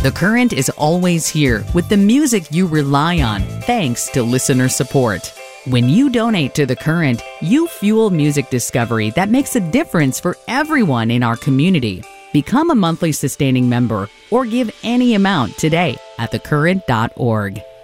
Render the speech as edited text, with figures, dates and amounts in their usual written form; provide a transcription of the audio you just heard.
The Current is always here with the music you rely on, thanks to listener support. When you donate to The Current, you fuel music discovery that makes a difference for everyone in our community. Become a monthly sustaining member or give any amount today at thecurrent.org.